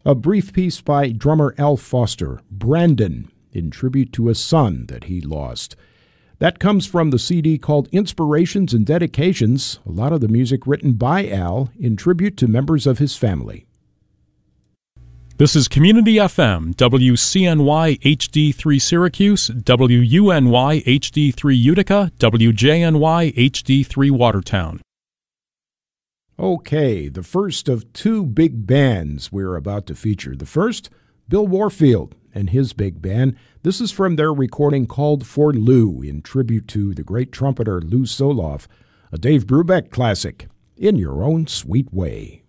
A brief piece by drummer Al Foster, Brandon, in tribute to a son that he lost. That comes from the CD called Inspirations and Dedications, a lot of the music written by Al in tribute to members of his family. This is Community FM, WCNY HD3 Syracuse, WUNY HD3 Utica, WJNY HD3 Watertown. Okay, the first of two big bands we're about to feature. The first, Bill Warfield and his big band. This is from their recording called For Lou, in tribute to the great trumpeter Lou Soloff, a Dave Brubeck classic, In Your Own Sweet Way.